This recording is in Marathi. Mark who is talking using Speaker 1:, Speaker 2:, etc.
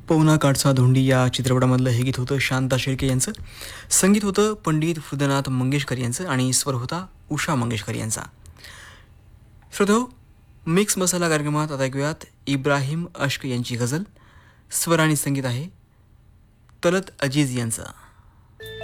Speaker 1: पवना काठचा धोंडी या चित्रपटामधलं हे गीत होतं शांता शेळके यांचं. संगीत होतं पंडित हृदयनाथ मंगेशकर यांचं आणि स्वर होता उषा मंगेशकर यांचा. श्रोतो, मिक्स मसाला कार्यक्रमात आता ऐकूयात इब्राहिम अश्क यांची गझल. स्वर आणि संगीत आहे तलत अजीज यांचं.